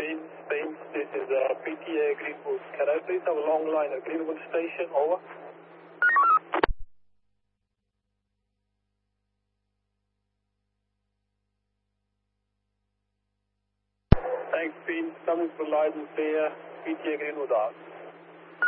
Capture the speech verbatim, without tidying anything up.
Spain, Spain. This is uh, P T A Greenwood. Can I please have a long line at Greenwood Station? Over. Thanks, Pete. Coming for Leiden, P T A Greenwood out.